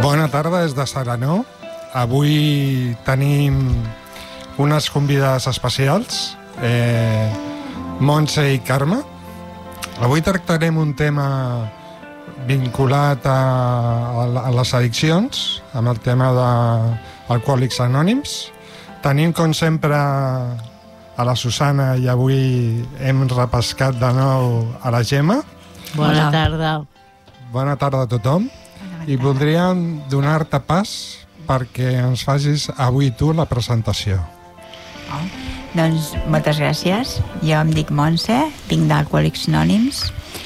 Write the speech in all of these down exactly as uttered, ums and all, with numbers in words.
Bona tarda des de Serenó. Avui tenim unes convidades especials, eh, Montse i Carme. Avui tractarem un tema vinculat a, a les addiccions, amb el tema d'Alcohòlics Anònims. Tenim, com sempre, a la Susana i avui hem repescat de nou a la Gemma. Bona tarda. Bona tarda a tothom. I voldríem donar-te pas perquè ens facis avui tu la presentació. Oh, doncs moltes gràcies. Jo em dic Montse, vinc d'Alcohòlics Anònims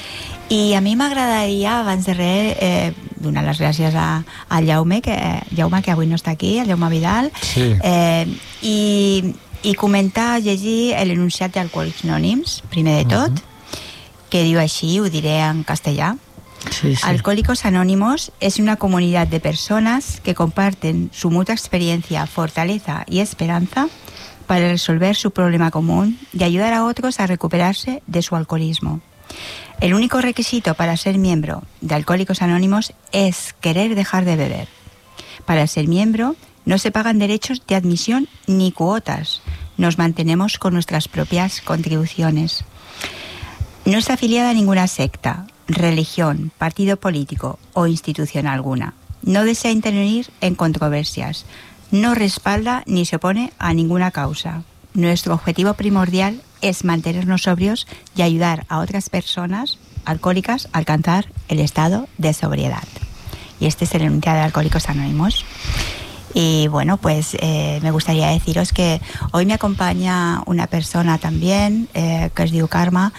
i a mi m'agradaria, abans de res, eh, donar les gràcies a, a Jaume, que, Jaume, que avui no està aquí, el Jaume Vidal, sí. eh, i, i comentar, llegir l'enunciat d'Alcohòlics Anònims, primer de tot, uh-huh. que diu així, ho diré en castellà. Sí, sí. Alcohólicos Anónimos es una comunidad de personas que comparten su mutua experiencia, fortaleza y esperanza para resolver su problema común y ayudar a otros a recuperarse de su alcoholismo. El único requisito para ser miembro de Alcohólicos Anónimos es querer dejar de beber. Para ser miembro no se pagan derechos de admisión ni cuotas. Nos mantenemos con nuestras propias contribuciones. No está afiliada a ninguna secta, religión, partido político o institución alguna. No desea intervenir en controversias. No respalda ni se opone a ninguna causa. Nuestro objetivo primordial es mantenernos sobrios y ayudar a otras personas alcohólicas a alcanzar el estado de sobriedad. Y este es el enunciado de Alcohólicos Anónimos. Y bueno, pues eh, me gustaría deciros que hoy me acompaña una persona también, eh, que es diu Carme,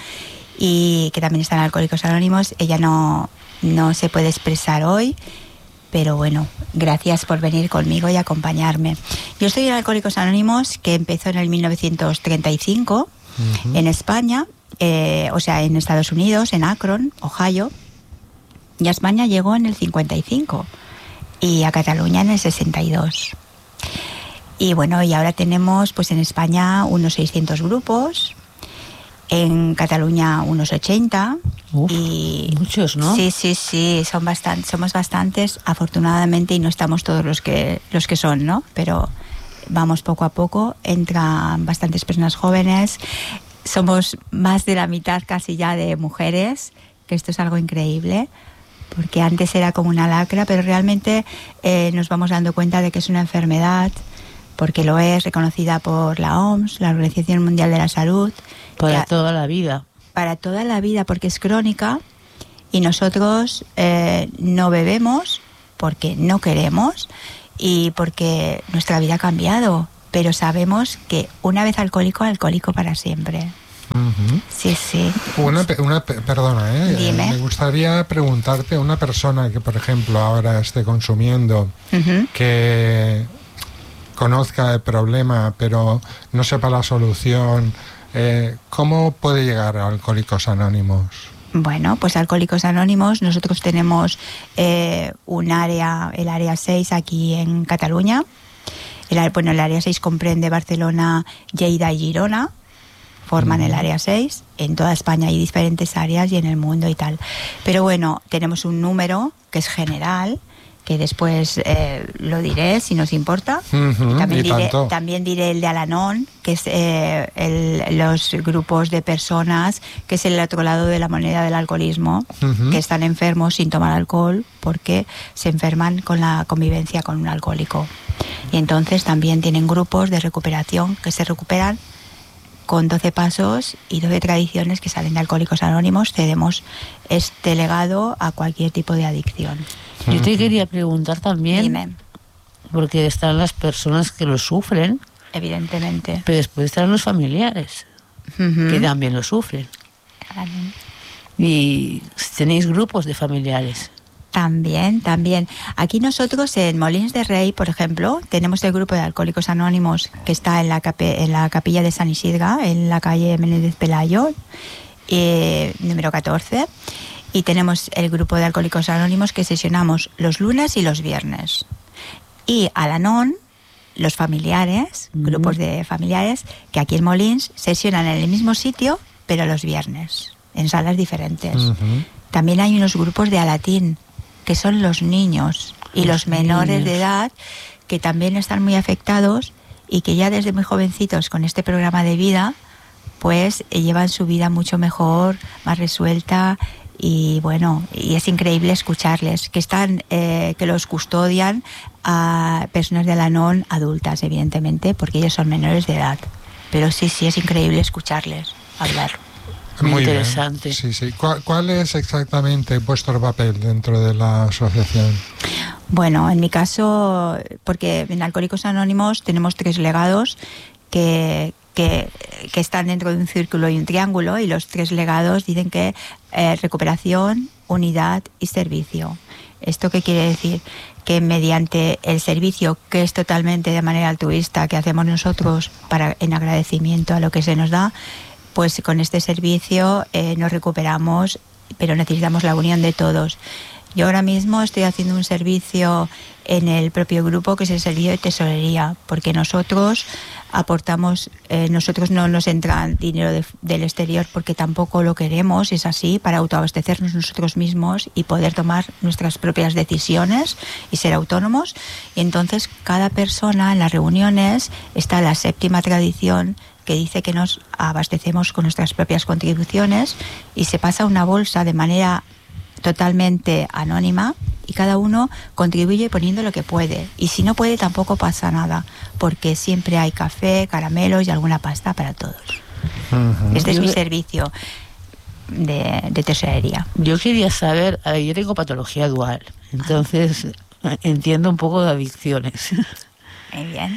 y que también está en Alcohólicos Anónimos. Ella no, no se puede expresar hoy, pero bueno, gracias por venir conmigo y acompañarme. Yo estoy en Alcohólicos Anónimos, que empezó en el mil novecientos treinta y cinco, uh-huh. en España, eh, o sea, en Estados Unidos, en Akron, Ohio, y a España llegó en el cincuenta y cinco, y a Cataluña en el sesenta y dos. Y bueno, y ahora tenemos pues en España unos seiscientos grupos, en Cataluña unos ochenta. Uf, y muchos, ¿no? Sí, sí, sí, son bastante, somos bastantes, afortunadamente, y no estamos todos los que los que son, ¿no? Pero vamos poco a poco, entran bastantes personas jóvenes, somos más de la mitad casi ya de mujeres, que esto es algo increíble, porque antes era como una lacra, pero realmente eh, nos vamos dando cuenta de que es una enfermedad, porque lo es, reconocida por la O M S, la Organización Mundial de la Salud. Para ya, toda la vida. Para toda la vida, porque es crónica, y nosotros eh, no bebemos porque no queremos y porque nuestra vida ha cambiado, pero sabemos que una vez alcohólico, alcohólico para siempre. Uh-huh. Sí, sí. Una, una, perdona, ¿eh? Dime. Me gustaría preguntarte, una persona que, por ejemplo, ahora esté consumiendo, uh-huh. que conozca el problema, pero no sepa la solución, eh, ¿cómo puede llegar a Alcohólicos Anónimos? Bueno, pues Alcohólicos Anónimos, nosotros tenemos eh, un área, el área seis aquí en Cataluña. El, bueno, el área seis comprende Barcelona, Lleida y Girona. Forman mm. el área seis. En toda España hay diferentes áreas y en el mundo y tal. Pero bueno, tenemos un número que es general, que después eh, lo diré si nos importa. Uh-huh, también, diré, también diré el de Al-Anon, que es eh, el, los grupos de personas, que es el otro lado de la moneda del alcoholismo, uh-huh. que están enfermos sin tomar alcohol porque se enferman con la convivencia con un alcohólico. Y entonces también tienen grupos de recuperación que se recuperan con doce pasos y doce tradiciones que salen de Alcohólicos Anónimos. Cedemos este legado a cualquier tipo de adicción. Yo te quería preguntar también, Dime. Porque están las personas que lo sufren, evidentemente, pero después están los familiares, uh-huh. que también lo sufren. También. Y tenéis grupos de familiares. También, también. Aquí nosotros en Molins de Rey, por ejemplo, tenemos el grupo de Alcohólicos Anónimos que está en la, cape, en la capilla de San Isidro, en la calle Menéndez Pelayo, eh, número catorce. Y tenemos el grupo de Alcohólicos Anónimos que sesionamos los lunes y los viernes. Y Al-Anon, los familiares, mm. grupos de familiares, que aquí en Molins sesionan en el mismo sitio, pero los viernes, en salas diferentes. Uh-huh. También hay unos grupos de Alatín, que son los niños. y los menores de edad que también están muy afectados y que ya desde muy jovencitos con este programa de vida pues eh, llevan su vida mucho mejor, más resuelta. Y bueno, y es increíble escucharles, que están, eh, que los custodian a personas de Al-Anon adultas, evidentemente, porque ellos son menores de edad. Pero sí, sí, es increíble escucharles hablar. Muy, Muy interesante. Bien. Sí, sí. ¿Cuál, ¿Cuál es exactamente vuestro papel dentro de la asociación? Bueno, en mi caso, porque en Alcohólicos Anónimos tenemos tres legados que, que, que están dentro de un círculo y un triángulo, y los tres legados dicen que eh, recuperación, unidad y servicio. ¿Esto qué quiere decir? Que mediante el servicio, que es totalmente de manera altruista, que hacemos nosotros para en agradecimiento a lo que se nos da, pues con este servicio eh, nos recuperamos, pero necesitamos la unión de todos. Yo ahora mismo estoy haciendo un servicio en el propio grupo, que es el servicio de tesorería, porque nosotros aportamos, eh, nosotros no nos entra dinero de, del exterior porque tampoco lo queremos, es así, para autoabastecernos nosotros mismos y poder tomar nuestras propias decisiones y ser autónomos. Y entonces cada persona en las reuniones está la séptima tradición, que dice que nos abastecemos con nuestras propias contribuciones, y se pasa una bolsa de manera totalmente anónima y cada uno contribuye poniendo lo que puede, y si no puede tampoco pasa nada, porque siempre hay café, caramelos y alguna pasta para todos. Uh-huh. Este es mi servicio de, de tesorería. Yo quería saber, a ver, yo tengo patología dual, entonces ah. entiendo un poco de adicciones. Muy bien.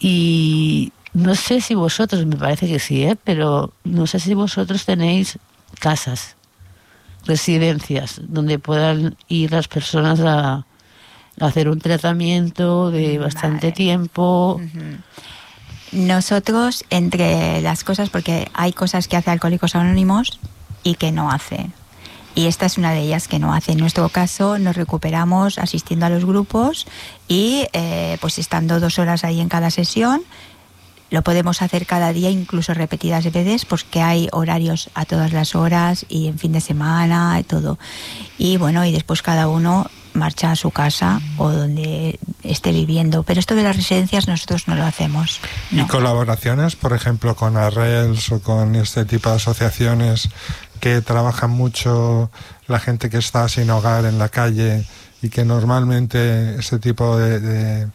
Y no sé si vosotros, me parece que sí, ¿eh? Pero no sé si vosotros tenéis casas, residencias, donde puedan ir las personas a, a hacer un tratamiento de bastante vale. tiempo. Uh-huh. Nosotros, entre las cosas, porque hay cosas que hace Alcohólicos Anónimos y que no hace. Y esta es una de ellas que no hace. En nuestro caso nos recuperamos asistiendo a los grupos y eh, pues estando dos horas ahí en cada sesión. Lo podemos hacer cada día, incluso repetidas veces, porque hay horarios a todas las horas y en fin de semana y todo. Y bueno, y después cada uno marcha a su casa o donde esté viviendo. Pero esto de las residencias nosotros no lo hacemos. No. ¿Y colaboraciones, por ejemplo, con Arrels o con este tipo de asociaciones que trabajan mucho la gente que está sin hogar en la calle y que normalmente este tipo de... de